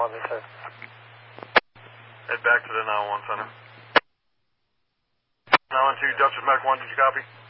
911, this is. Head back to the 911 center. 912, Dutchess Medical 1, did you copy?